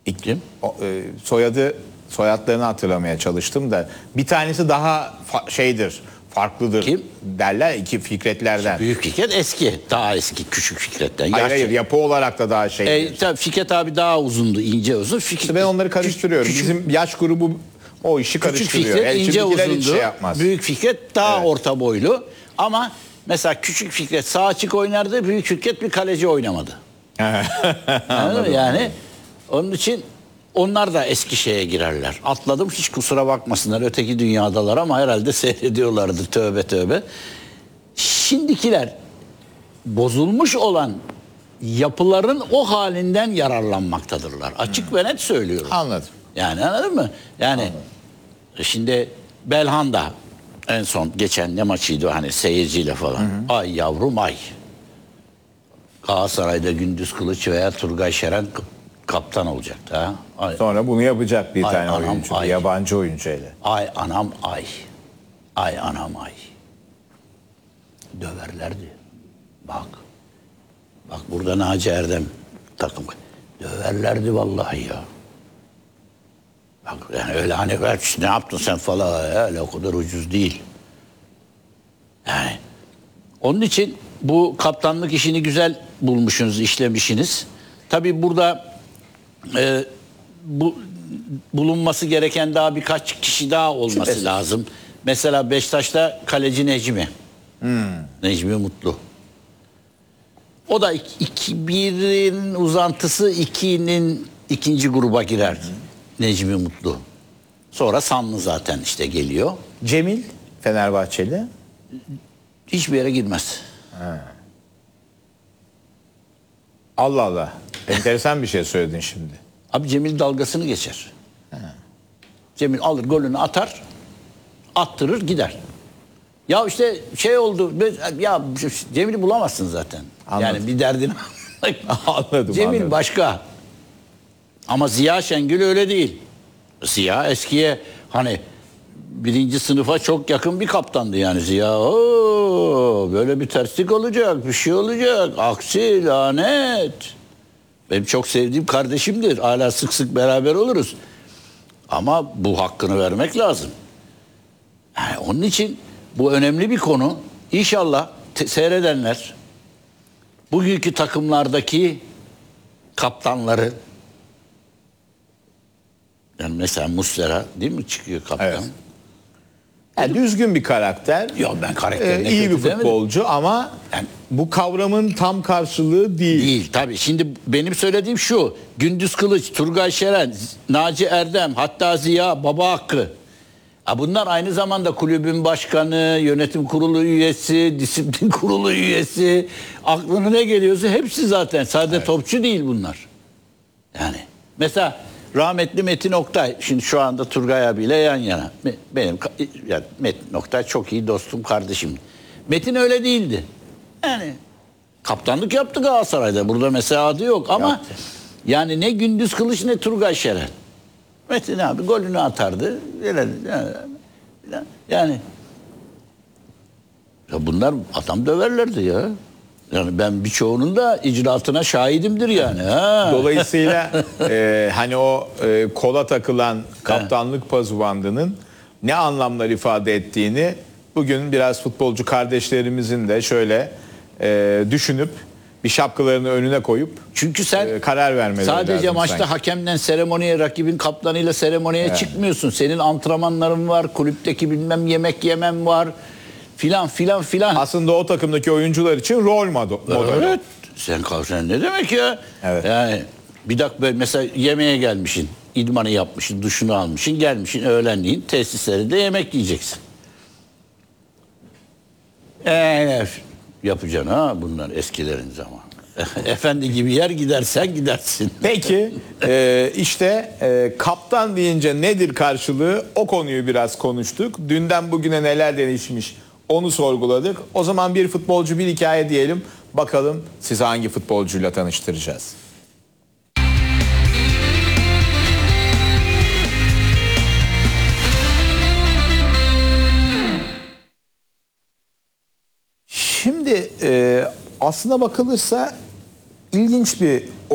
Kim? Soyadlarını hatırlamaya çalıştım da bir tanesi daha farklıdır. Kim? Derler iki Fikretlerden. Büyük Fikret eski. Daha eski. Küçük Fikret'ten. Hayır yapı olarak da daha Tabii Fikret abi daha uzundu. İnce uzun. Ben onları karıştırıyorum. Bizim yaş grubu o işi karıştırıyor. Küçük Fikret ince uzundu. Hiç şey yapmaz. Büyük Fikret daha orta boylu. Ama mesela Küçük Fikret sağ açık oynardı. Büyük Fikret bir kaleci oynamadı. Yani onun için onlar da eski şeye girerler. Atladım, hiç kusura bakmasınlar, öteki dünyadalar ama herhalde seyrediyorlardı, tövbe tövbe. Şimdikiler bozulmuş olan yapıların o halinden yararlanmaktadırlar. Açık ve net söylüyorum. Anladım. Yani anladın mı? Yani anladım. Şimdi Belhanda en son geçen ne maçıydı hani seyirciyle falan. Hı hı. Ay yavrum ay. Galatasaray'da Gündüz Kılıç veya Turgay Şeren kaptan olacaktı. Ha? Ay. Sonra bunu yapacak bir tane anam, oyuncu. ay. Yabancı oyuncuyla. Ay anam ay. Ay anam ay. Döverlerdi. Bak. Bak burada Naci Erdem takım. Döverlerdi vallahi ya. Bak yani öyle hani ne yaptın sen falan öyle o kadar ucuz değil. Yani onun için bu kaptanlık işini güzel bulmuşsunuz, işlemişsiniz. Tabii burada bulunması gereken daha birkaç kişi daha olması lazım. Mesela Beşiktaş'ta kaleci Necmi. Necmi Mutlu. O da 1'in uzantısı 2'nin ikinci gruba girer. Necmi Mutlu. Sonra Sanlı zaten işte geliyor. Cemil Fenerbahçeli. Hiçbir yere girmez. Allah Allah. Enteresan bir şey söyledin şimdi. Abi Cemil dalgasını geçer. Cemil alır golünü atar, attırır gider. Ya işte şey oldu, ya Cemil'i bulamazsın zaten. Anladım. Yani bir derdin. Anladım. Cemil anladım. başka. Ama Ziya Şengül öyle değil. Ziya eskiye hani birinci sınıfa çok yakın bir kaptandı yani Ziya. Böyle bir terslik olacak, bir şey olacak. Aksi lanet. Benim çok sevdiğim kardeşimdir. Hala sık sık beraber oluruz. Ama bu hakkını vermek lazım. Yani onun için bu önemli bir konu. İnşallah seyredenler bugünkü takımlardaki kaptanları, yani mesela Muslera değil mi çıkıyor kaptan? Evet. Yani düzgün bir karakter. Yok ben karakterine iyi bir kötü demedim. futbolcu ama yani bu kavramın tam karşılığı değil. Değil tabii. Şimdi benim söylediğim şu. Gündüz Kılıç, Turgay Şeren, Naci Erdem, hatta Ziya, Baba Hakkı. Bunlar aynı zamanda kulübün başkanı, yönetim kurulu üyesi, disiplin kurulu üyesi. Aklına ne geliyorsa hepsi zaten. Sadece topçu değil bunlar. Yani mesela rahmetli Metin Oktay, şimdi şu anda Turgay abiyle yan yana. Benim yani Metin Oktay çok iyi dostum, kardeşim. Metin öyle değildi. Yani kaptanlık yaptı Galatasaray'da. Burada mesela adı yok ama yaptı. Yani ne Gündüz Kılıç ne Turgay Şeren. Metin abi golünü atardı. Yani ya bunlar adam döverlerdi ya. Yani ben birçoğunun da icraatına şahidimdir yani. Dolayısıyla hani o kola takılan kaptanlık pazubandının ne anlamlar ifade ettiğini bugün biraz futbolcu kardeşlerimizin de şöyle düşünüp bir şapkalarını önüne koyup çünkü sen karar vermeleri sadece lazım maçta sanki. Hakemden seremoniye, rakibin kaptanıyla seremoniye çıkmıyorsun. Senin antrenmanların var, kulüpteki bilmem yemek yemem var. Filan. Aslında o takımdaki oyuncular için rol model. Evet. Sen ne demek ya? Evet. Yani bir dakika böyle mesela yemeğe gelmişsin. İdmanı yapmışsın, duşunu almışsın, gelmişsin öğlenleyin tesislerinde yemek yiyeceksin. Yapacaksın bunlar eskilerin zamanı. Efendi gibi yer gidersen gidersin. Peki işte kaptan deyince nedir karşılığı, o konuyu biraz konuştuk. Dünden bugüne neler değişmiş onu sorguladık. O zaman bir futbolcu bir hikaye diyelim. Bakalım sizi hangi futbolcuyla tanıştıracağız. Şimdi aslına bakılırsa ilginç bir